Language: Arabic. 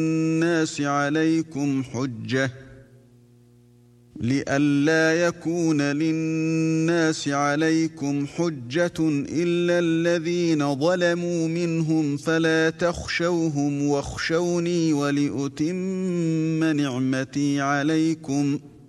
لئلا يكون للناس عليكم حجة إلا الذين ظلموا منهم فلا تخشوهم واخشوني ولأتم نعمتي عليكم